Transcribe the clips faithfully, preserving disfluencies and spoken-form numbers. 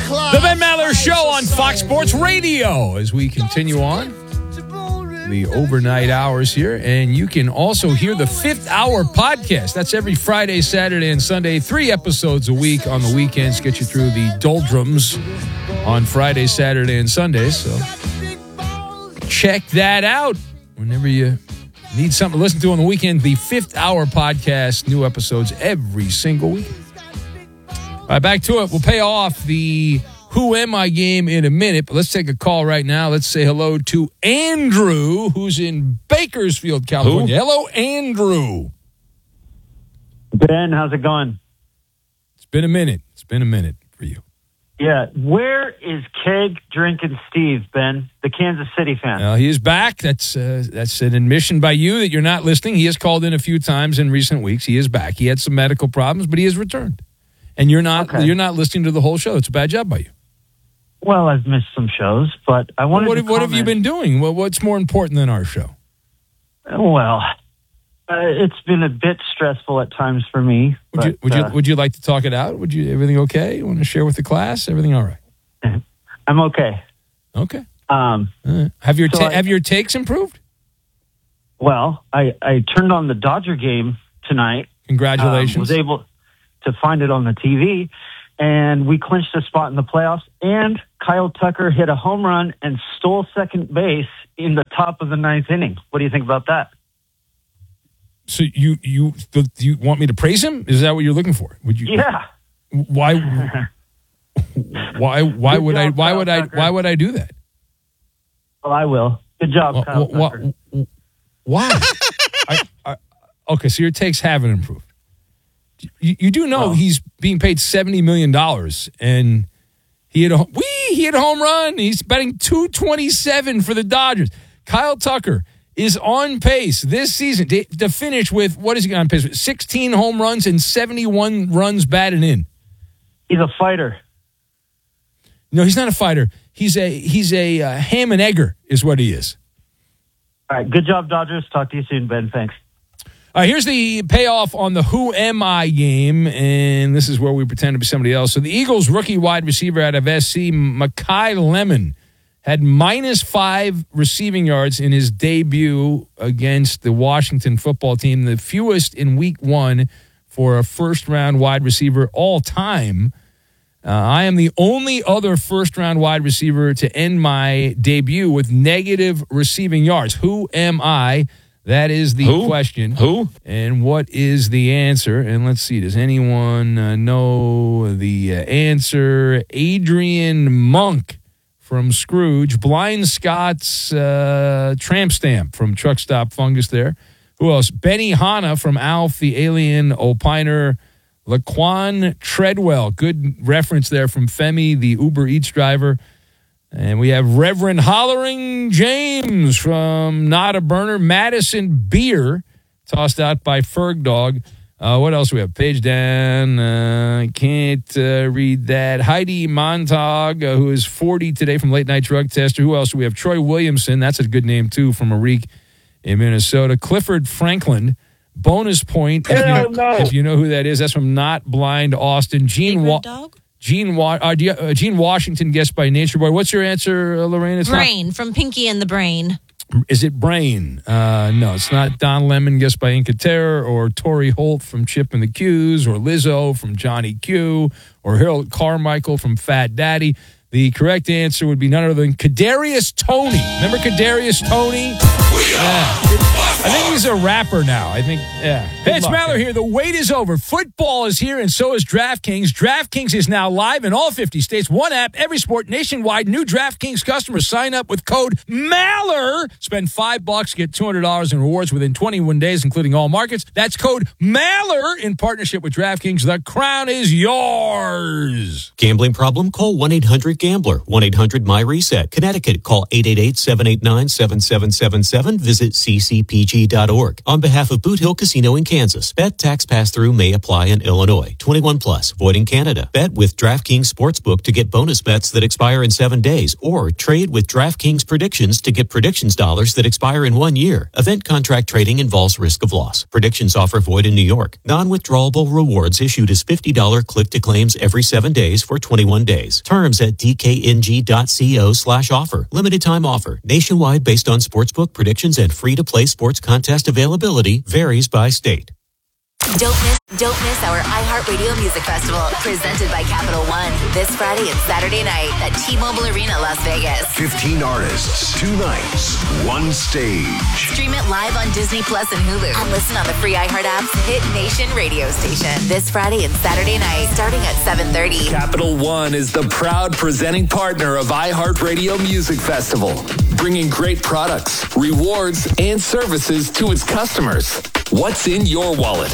The Ben Maller Show on Fox Sports Radio as we continue on the overnight hours here. And you can also hear the Fifth Hour podcast. That's every Friday, Saturday, and Sunday. Three episodes a week on the weekends. Get you through the doldrums on Friday, Saturday, and Sundays. So check that out whenever you need something to listen to on the weekend. The Fifth Hour podcast. New episodes every single week. All right, back to it. We'll pay off the Who Am I game in a minute, but let's take a call right now. Let's say hello to Andrew, who's in Bakersfield, California. Who? Hello, Andrew. Ben, how's it going? It's been a minute. It's been a minute for you. Yeah. Where is Keg Drinking Steve, Ben, the Kansas City fan? Well, he is back. That's uh, that's an admission by you that you're not listening. He has called in a few times in recent weeks. He is back. He had some medical problems, but he has returned. And you're not okay. You're not listening to the whole show. It's a bad job by you. Well, I've missed some shows, but I wanted well, what, to have, what have you been doing? Well, what's more important than our show? Well, uh, it's been a bit stressful at times for me. Would, but, you, would, uh, you, would you like to talk it out? Would you? Everything okay? You want to share with the class? Everything all right? I'm okay. Okay. Um, right. Have your so ta- I, have your takes improved? Well, I, I turned on the Dodger game tonight. Congratulations. Um, was able to find it on the T V. And we clinched a spot in the playoffs. And Kyle Tucker hit a home run and stole second base in the top of the ninth inning. What do you think about that? So you you you want me to praise him? Is that what you're looking for? Would you? Yeah. Why? why? Why Good would job, I? Why Kyle would I? Tucker. Why would I do that? Well, I will. Good job, Well, Kyle wh- Tucker. wh- Why? I, I, okay, so your takes haven't improved. You, you do know Well, he's being paid seventy million dollars, and he had a wee, he had a home run. He's betting two twenty-seven for the Dodgers. Kyle Tucker is on pace this season to, to finish with, what is he on pace with? sixteen home runs and seventy-one runs batted in. He's a fighter. No, he's not a fighter. He's a he's a uh, ham and egger is what he is. All right. Good job, Dodgers. Talk to you soon, Ben. Thanks. All right, here's the payoff on the Who Am I game, and this is where we pretend to be somebody else. So the Eagles' rookie wide receiver out of S C, Mekhi Lemon, had minus five receiving yards in his debut against the Washington football team, the fewest in week one for a first-round wide receiver all time. Uh, I am the only other first-round wide receiver to end my debut with negative receiving yards. Who am I? That is the Who? question. Who? And what is the answer? And let's see. Does anyone uh, know the uh, answer? Adrian Monk from Scrooge. Blind Scott's uh, tramp stamp from Truck Stop Fungus there. Who else? Benny Hanna from Alf, the Alien Opiner. Laquan Treadwell. Good reference there from Femi, the Uber Eats driver. And we have Reverend Hollering James from Not a Burner. Madison Beer, tossed out by Ferg Dog. Uh, what else do we have? Page down. I uh, can't uh, read that. Heidi Montag, uh, who is forty today from Late Night Drug Tester. Who else do we have? Troy Williamson. That's a good name, too, from Arik in Minnesota. Clifford Franklin. Bonus point. If, Hell you know, no. if you know who that is, that's from Not Blind Austin. Gene Wa- Dog? Gene, Wa- uh, do you- uh, Gene Washington, guessed by Nature Boy. What's your answer, uh, Lorraine? It's Brain, not- from Pinky and the Brain. Is it Brain? Uh, no, it's not Don Lemon, guessed by Inca Terror, or Tori Holt from Chip and the Q's, or Lizzo from Johnny Q, or Harold Carmichael from Fat Daddy. The correct answer would be none other than Kadarius Toney. Remember Kadarius Toney? Yeah. I think he's a rapper now. I think, yeah. Hey, it's Maller here. The wait is over. Football is here, and so is DraftKings. DraftKings is now live in all fifty states. One app, every sport, nationwide. New DraftKings customers sign up with code MALLER. Spend five bucks, get two hundred dollars in rewards within twenty-one days, including all markets. That's code MALLER in partnership with DraftKings. The crown is yours. Gambling problem? Call one eight hundred Gambler. one eight hundred my reset. Connecticut, call eight eight eight, seven eight nine, seven seven seven seven. Visit c c p g dot org. On behalf of Boot Hill Casino in Kansas, bet tax pass-through may apply in Illinois. twenty-one plus, void in Canada. Bet with DraftKings Sportsbook to get bonus bets that expire in seven days, or trade with DraftKings Predictions to get predictions dollars that expire in one year. Event contract trading involves risk of loss. Predictions offer void in New York. Non-withdrawable rewards issued as fifty dollars click-to-claims every seven days for twenty-one days. Terms at d k n g dot co slash offer. Limited time offer. Nationwide based on sportsbook predictions and free-to-play sports contest availability varies by state. Don't miss, don't miss our iHeartRadio Music Festival, presented by Capital One, this Friday and Saturday night at T-Mobile Arena, Las Vegas. fifteen artists, two nights, one stage. Stream it live on Disney Plus and Hulu, and listen on the free iHeart app's Hit Nation radio station. This Friday and Saturday night, starting at seven thirty. Capital One is the proud presenting partner of iHeartRadio Music Festival, bringing great products, rewards, and services to its customers. What's in your wallet?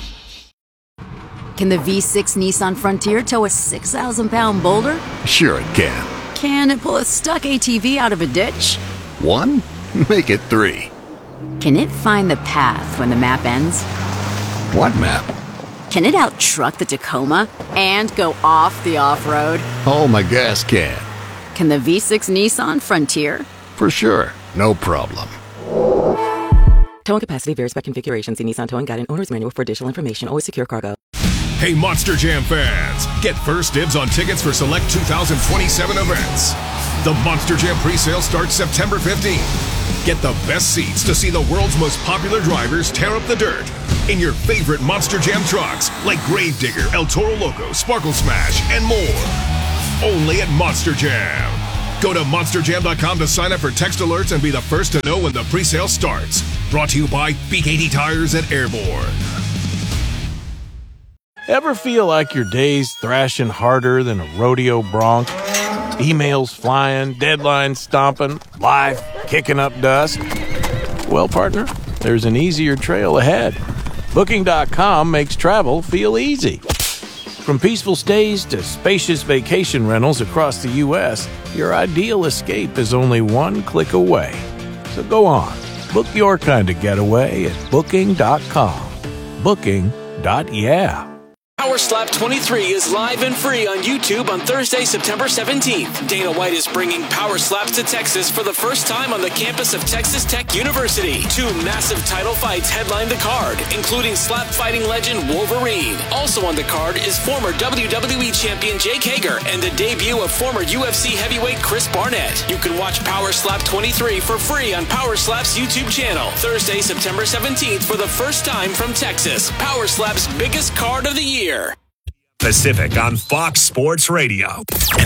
Can the V six Nissan Frontier tow a six thousand pound boulder? Sure it can. Can it pull a stuck A T V out of a ditch? One? Make it three. Can it find the path when the map ends? What map? Can it out-truck the Tacoma and go off the off-road? Oh, my gas can. Can the V six Nissan Frontier? For sure. No problem. Towing capacity varies by configuration. See Nissan Towing Guide and Owner's Manual for additional information. Always secure cargo. Hey, Monster Jam fans! Get first dibs on tickets for select two thousand twenty-seven events. The Monster Jam pre-sale starts September fifteenth. Get the best seats to see the world's most popular drivers tear up the dirt in your favorite Monster Jam trucks like Gravedigger, El Toro Loco, Sparkle Smash, and more. Only at Monster Jam. Go to monster jam dot com to sign up for text alerts and be the first to know when the pre-sale starts. Brought to you by B K T Tires at Airborne. Ever feel like your day's thrashing harder than a rodeo bronc? Emails flying, deadlines stomping, life kicking up dust? Well, partner, there's an easier trail ahead. Booking dot com makes travel feel easy. From peaceful stays to spacious vacation rentals across the U S, your ideal escape is only one click away. So go on, book your kind of getaway at booking dot com. Booking. Yeah. Power Slap twenty-three is live and free on YouTube on Thursday, September seventeenth. Dana White is bringing Power Slaps to Texas for the first time on the campus of Texas Tech University. Two massive title fights headline the card, including slap fighting legend Wolverine. Also on the card is former W W E champion Jake Hager and the debut of former U F C heavyweight Chris Barnett. You can watch Power Slap twenty-three for free on Power Slap's YouTube channel. Thursday, September seventeenth for the first time from Texas. Power Slap's biggest card of the year. Pacific on Fox Sports Radio.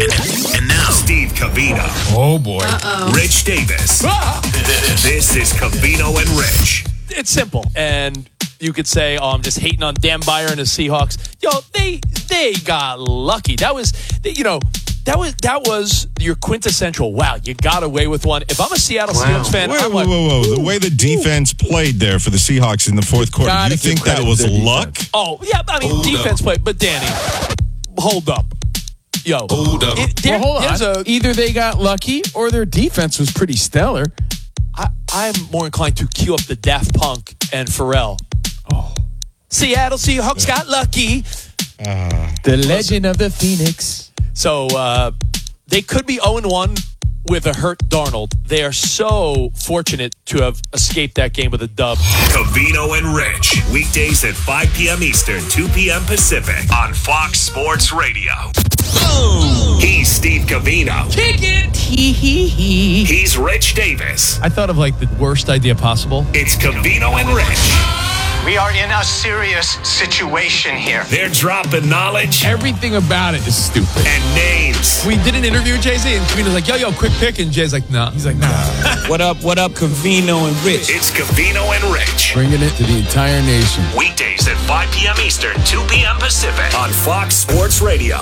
And now, Steve Covino. Oh, boy. Uh-oh. Rich Davis. Ah! This is Covino and Rich. It's simple. And you could say, oh, I'm just hating on Dan Byer and the Seahawks. Yo, they they got lucky. That was, you know, that was that was your quintessential, wow, you got away with one. If I'm a Seattle wow. Seahawks fan, wait, I'm whoa, like, whoa, whoa. The way the defense ooh. played there for the Seahawks in the fourth quarter, do you think that was luck? Oh, yeah, I mean, hold defense up. played. But, Danny, hold up. Yo. Hold up. It, there, well, hold on. A, Either they got lucky or their defense was pretty stellar. I, I'm more inclined to cue up the Daft Punk and Pharrell. Oh. Seattle Seahawks yeah. got lucky. Uh, the legend of the Phoenix. So uh, they could be oh and one with a hurt Darnold. They are so fortunate to have escaped that game with a dub. Covino and Rich, weekdays at five p.m. Eastern, two p.m. Pacific on Fox Sports Radio. Boom! He's Steve Covino. Kick it! Hee hee hee. He's Rich Davis. I thought of like the worst idea possible. It's Covino and Rich. We are in a serious situation here. They're dropping knowledge. Everything about it is stupid. And names. We did an interview with Jay-Z, and Covino's like, yo, yo, quick pick. And Jay's like, nah. He's like, nah. What up, what up, Covino and Rich? It's Covino and Rich. Bringing it to the entire nation. Weekdays at five p.m. Eastern, two p.m. Pacific on Fox Sports Radio.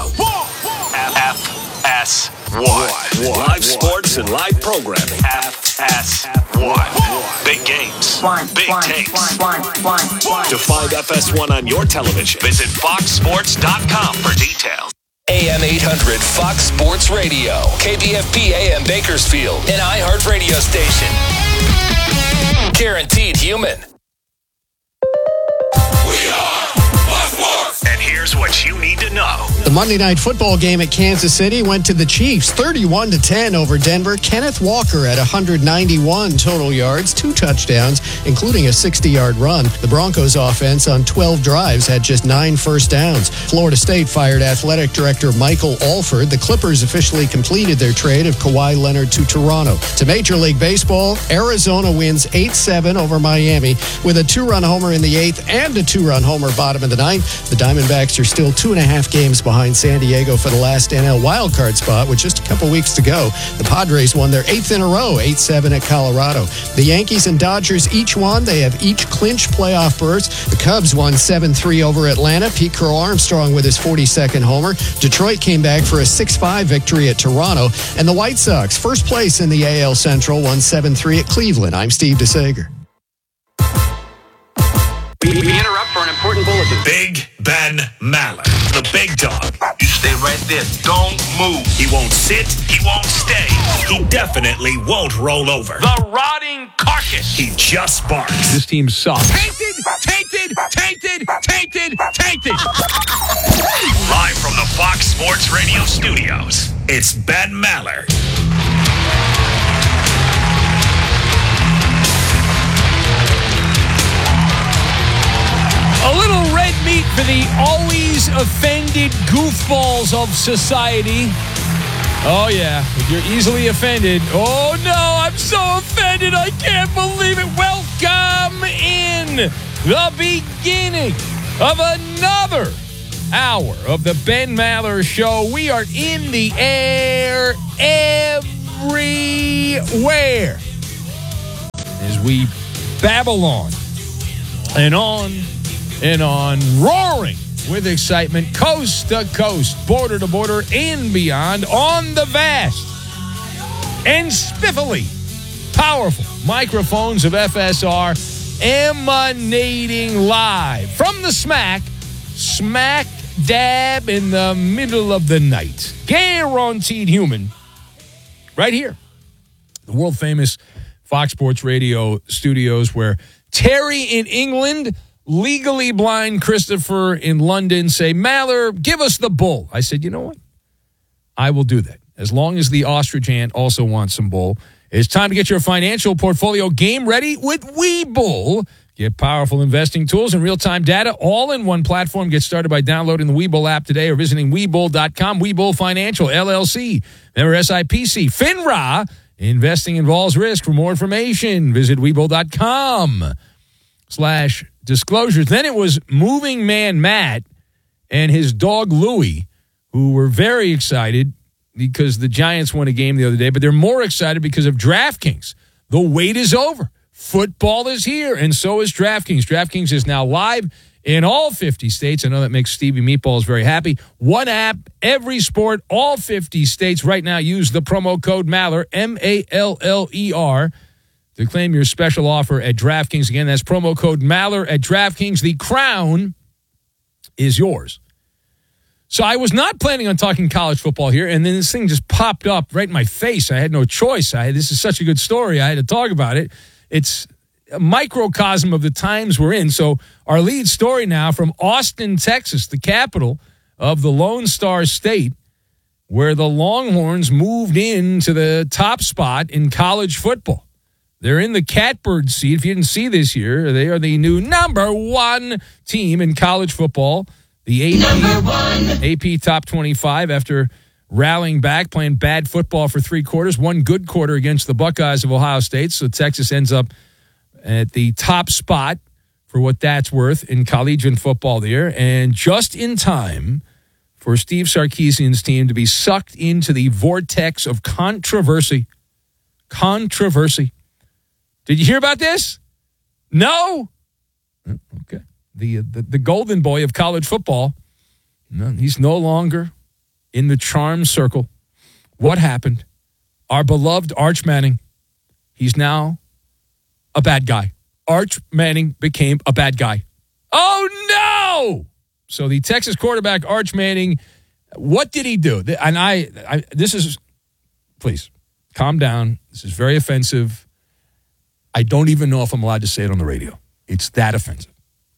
F S one. Live sports and live programming. F S one. Big games. Big takes. To find F S one on your television, visit fox sports dot com for details. A M eight hundred Fox Sports Radio, K B F P A M Bakersfield, an iHeart radio station. Guaranteed human. We are Fox Sports. And here's what you need to know. The Monday Night Football game at Kansas City went to the Chiefs, thirty-one to ten over Denver. Kenneth Walker at one hundred ninety-one total yards, two touchdowns, including a sixty-yard run. The Broncos offense on twelve drives had just nine first downs. Florida State fired athletic director Michael Alford. The Clippers officially completed their trade of Kawhi Leonard to Toronto. To Major League Baseball, Arizona wins eight seven over Miami with a two-run homer in the eighth and a two-run homer bottom of the ninth. The Diamondbacks are still two and a half games behind San Diego for the last N L wildcard spot with just a couple weeks to go. The Padres won their eighth in a row, eight seven at Colorado. The Yankees and Dodgers each won. They have each clinched playoff berths. The Cubs won seven three over Atlanta. Pete Crow Armstrong with his forty-second homer. Detroit came back for a six five victory at Toronto. And the White Sox, first place in the A L Central, won seven three at Cleveland. I'm Steve DeSager. We interrupt for an important bulletin. Big Ben Maller, the big dog. You stay right there. Don't move. He won't sit. He won't stay. He definitely won't roll over. The rotting carcass. He just barks. This team sucks. Tainted, tainted, tainted, tainted, tainted. Live from the Fox Sports Radio studios, it's Ben Maller. A little red meat for the always offended goofballs of society. Oh, yeah. If you're easily offended, oh, no, I'm so offended. I can't believe it. Welcome in the beginning of another hour of the Ben Maller Show. We are in the air everywhere as we babble on and on and on, roaring with excitement, coast to coast, border to border, and beyond, on the vast and spiffily powerful microphones of F S R, emanating live from the smack, smack dab in the middle of the night. Guaranteed human, right here, the world-famous Fox Sports Radio studios, where Terry in England, legally blind Christopher in London say, Maller, give us the bull. I said, you know what? I will do that. As long as the ostrich ant also wants some bull. It's time to get your financial portfolio game ready with Webull. Get powerful investing tools and real-time data all in one platform. Get started by downloading the Webull app today or visiting Webull dot com. Webull Financial, L L C, member S I P C, FINRA. Investing involves risk. For more information, visit Webull dot com slash disclosures. Then it was moving man Matt and his dog Louie, who were very excited because the Giants won a game the other day, but they're more excited because of DraftKings. The wait is over. Football is here, and so is DraftKings. DraftKings is now live in all fifty states. I know that makes Stevie Meatballs very happy. One app, every sport, all fifty states. Right now, use the promo code Maller, M A L L E R, to claim your special offer at DraftKings. Again, that's promo code Maller at DraftKings. The crown is yours. So I was not planning on talking college football here, and then this thing just popped up right in my face. I had no choice. I, this is such a good story. I had to talk about it. It's a microcosm of the times we're in. So our lead story now from Austin, Texas, the capital of the Lone Star State, where the Longhorns moved into the top spot in college football. They're in the catbird seat. If you didn't see this year, they are the new number one team in college football. The A P, A P Top twenty-five after rallying back, playing bad football for three quarters, one good quarter against the Buckeyes of Ohio State. So Texas ends up at the top spot for what that's worth in collegiate football there. And just in time for Steve Sarkisian's team to be sucked into the vortex of controversy. Controversy. Did you hear about this? No? Okay. The, the, the golden boy of college football, no, he's no longer in the charm circle. What happened? Our beloved Arch Manning, he's now a bad guy. Arch Manning became a bad guy. Oh, no! So the Texas quarterback, Arch Manning, What did he do? And I, I, this is, please, calm down. This is very offensive. I don't even know if I'm allowed to say it on the radio. It's that offensive.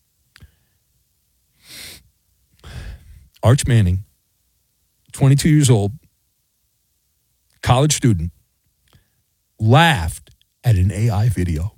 Arch Manning, twenty-two years old, college student, laughed at an A I video.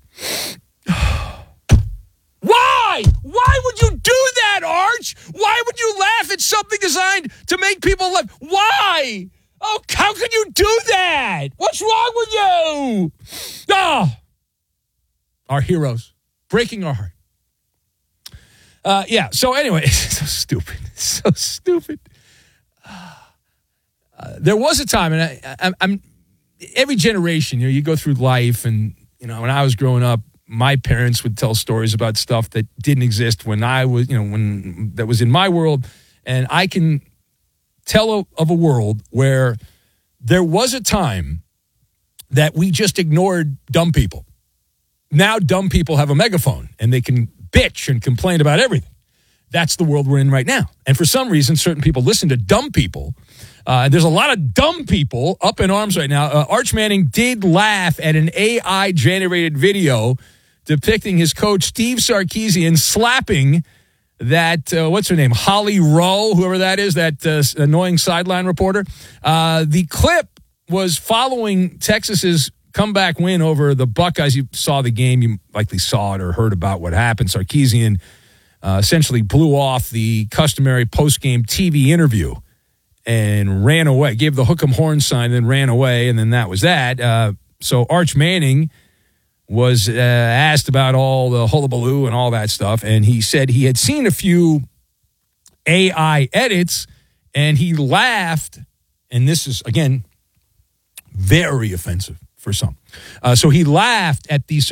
Why? Why would you do that, Arch? Why would you laugh at something designed to make people laugh? Why? Oh, how can you do that? What's wrong with you? Oh, our heroes, breaking our heart. Uh, yeah, so anyway, it's so stupid. It's so stupid. Uh, there was a time, and I, I, I'm every generation, you know, you go through life, and, you know, when I was growing up, my parents would tell stories about stuff that didn't exist when I was, you know, when that was in my world. And I can tell of a world where there was a time that we just ignored dumb people. Now dumb people have a megaphone and they can bitch and complain about everything. That's the world we're in right now. And for some reason, certain people listen to dumb people. Uh, there's a lot of dumb people up in arms right now. Uh, Arch Manning did laugh at an A I-generated video depicting his coach, Steve Sarkisian, slapping that, uh, what's her name, Holly Rowe, whoever that is, that uh, annoying sideline reporter. Uh, the clip was following Texas's comeback win over the Buckeyes. You saw the game. You likely saw it or heard about what happened. Sarkisian uh, essentially blew off the customary post-game T V interview and ran away, gave the hook 'em horn sign, then ran away, and then that was that. Uh, so Arch Manning was uh, asked about all the hullabaloo and all that stuff, and he said he had seen a few A I edits, and he laughed, and this is, again, very offensive for some. Uh, so he laughed at these